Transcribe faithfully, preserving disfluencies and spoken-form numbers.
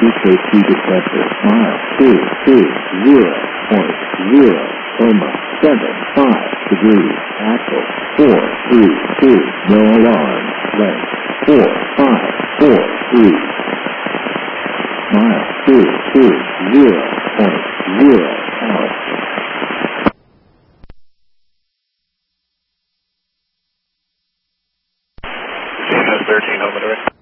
emergency safety detector. Mile two two zero point zero, coma, seven five degrees, axle, four three two, no alarm, length, four five four three. Mile two two zero point zero, out. thirteen, home and away.